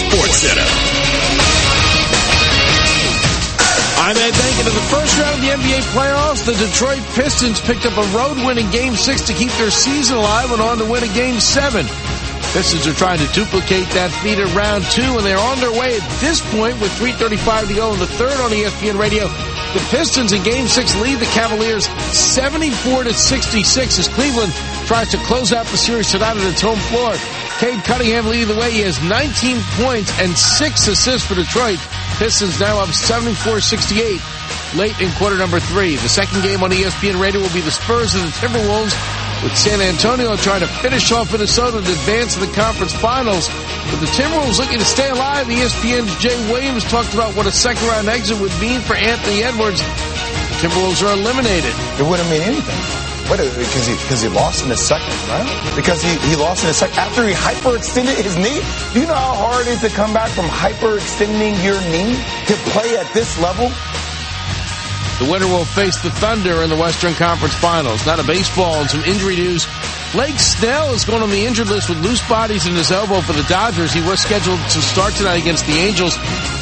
Sports Center. I'm Ed Bankin. In the first round of the NBA playoffs, the Detroit Pistons picked up a road win in Game 6 to keep their season alive and on to win in Game 7. Pistons are trying to duplicate that feat at round 2, and they're on their way at this point with 3:35 to go in the third on ESPN Radio. The Pistons in Game 6 lead the Cavaliers 74-66 as Cleveland tries to close out the series tonight at its home floor. Cade Cunningham leading the way. He has 19 points and 6 assists for Detroit. Pistons now up 74-68 late in quarter number 3. The second game on ESPN Radio will be the Spurs and the Timberwolves, with San Antonio trying to finish off Minnesota to advance to the conference finals. With the Timberwolves looking to stay alive, ESPN's Jay Williams talked about what a second-round exit would mean for Anthony Edwards. The Timberwolves are eliminated. It wouldn't mean anything. What, because he lost in his second round? Because he lost in his second after he hyperextended his knee? Do you know how hard it is to come back from hyperextending your knee to play at this level? The winner will face the Thunder in the Western Conference Finals. Now to baseball and some injury news. Blake Snell is going on the injured list with loose bodies in his elbow for the Dodgers. He was scheduled to start tonight against the Angels.